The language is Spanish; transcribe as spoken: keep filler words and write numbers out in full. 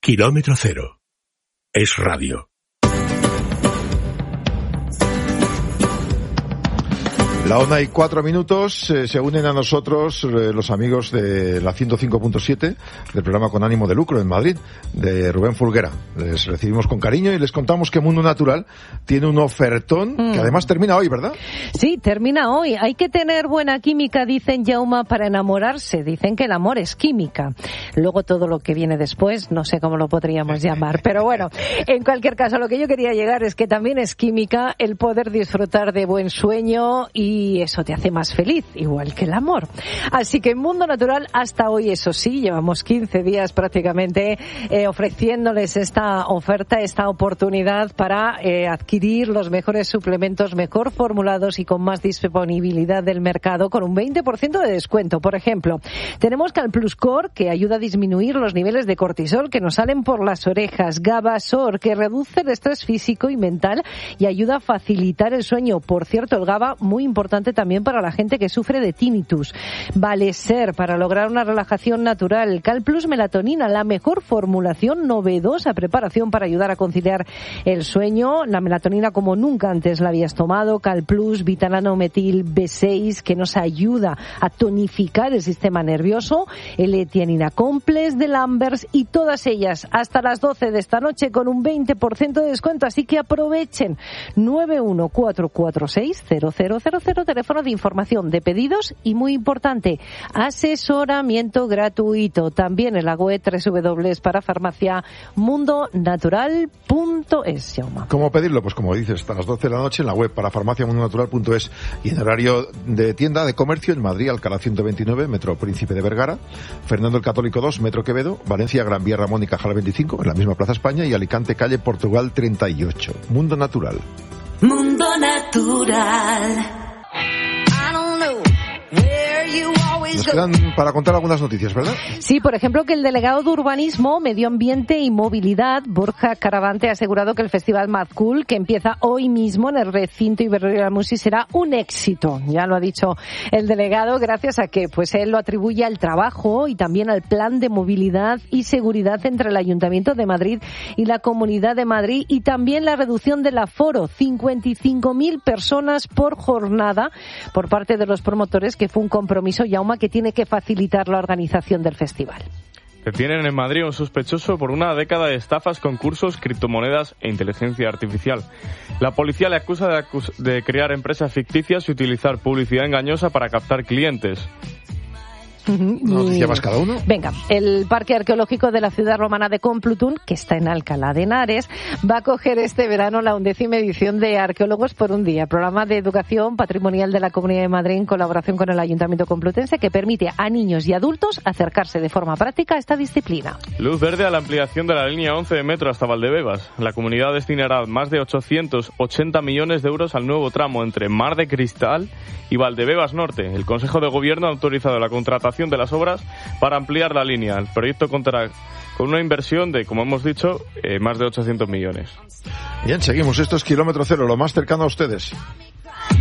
Kilómetro Cero. Es radio. La una y cuatro minutos, eh, se unen a nosotros eh, los amigos de la ciento cinco punto siete del programa Con Ánimo de Lucro en Madrid, de Rubén Fulguera. Les recibimos con cariño y les contamos que Mundo Natural tiene un ofertón mm. que además termina hoy, ¿verdad? Sí, termina hoy. Hay que tener buena química, dicen Jaume, para enamorarse. Dicen que el amor es química. Luego todo lo que viene después, no sé cómo lo podríamos llamar. Pero bueno, en cualquier caso, lo que yo quería llegar es que también es química el poder disfrutar de buen sueño y Y eso te hace más feliz, igual que el amor. Así que en Mundo Natural, hasta hoy, eso sí, llevamos quince días prácticamente eh, ofreciéndoles esta oferta, esta oportunidad para eh, adquirir los mejores suplementos mejor formulados y con más disponibilidad del mercado, con un veinte por ciento de descuento. Por ejemplo, tenemos Calpluscore, que ayuda a disminuir los niveles de cortisol que nos salen por las orejas. Gabasor, que reduce el estrés físico y mental y ayuda a facilitar el sueño. Por cierto, el GABA, muy importante importante también para la gente que sufre de tinnitus. Valeser, para lograr una relajación natural. Calplus Melatonina, la mejor formulación, novedosa preparación para ayudar a conciliar el sueño. La melatonina como nunca antes la habías tomado. Calplus, Vitalanometil B seis, que nos ayuda a tonificar el sistema nervioso. L-tianina complex de Lambers, y todas ellas hasta las doce de esta noche con un veinte por ciento de descuento. Así que aprovechen. nueve uno cuatro cuatro seis cero cero cero cero, teléfono de información, de pedidos y, muy importante, asesoramiento gratuito. También en la web doble u doble u doble u para farmacia mundo natural punto es. ¿Cómo pedirlo? Pues como dices, hasta las doce de la noche en la web para farmacia mundo natural punto es y en horario de tienda de comercio en Madrid, Alcalá ciento veintinueve, Metro Príncipe de Vergara, Fernando el Católico dos, Metro Quevedo, Valencia, Gran Vía Ramón y Cajal veinticinco, en la misma Plaza España, y Alicante, calle Portugal treinta y ocho. Mundo Natural. Mundo Natural. Nos quedan para contar algunas noticias, ¿verdad? Sí, por ejemplo, que el delegado de Urbanismo, Medio Ambiente y Movilidad, Borja Caravante, ha asegurado que el Festival Mad Cool, que empieza hoy mismo en el recinto Iberosierra, será un éxito. Ya lo ha dicho el delegado, gracias a que pues él lo atribuye al trabajo y también al plan de movilidad y seguridad entre el Ayuntamiento de Madrid y la Comunidad de Madrid, y también la reducción del aforo, cincuenta y cinco mil personas por jornada, por parte de los promotores, que fue un compromiso, Jaume, que tiene que facilitar la organización del festival. Detienen en Madrid un sospechoso por una década de estafas, concursos, criptomonedas e inteligencia artificial. La policía le acusa de, acus- de crear empresas ficticias y utilizar publicidad engañosa para captar clientes. ¿Una noticia más cada uno? Venga, el Parque Arqueológico de la ciudad romana de Complutum, que está en Alcalá de Henares, va a acoger este verano la undécima edición de Arqueólogos por un Día, programa de educación patrimonial de la Comunidad de Madrid en colaboración con el Ayuntamiento Complutense, que permite a niños y adultos acercarse de forma práctica a esta disciplina. Luz verde a la ampliación de la línea once de metro hasta Valdebebas. La comunidad destinará más de ochocientos ochenta millones de euros al nuevo tramo entre Mar de Cristal y Valdebebas Norte. El Consejo de Gobierno ha autorizado la contratación de las obras para ampliar la línea. El proyecto contará con una inversión de, como hemos dicho, eh, más de ochocientos millones. Bien, seguimos. Esto es Kilómetro Cero, lo más cercano a ustedes.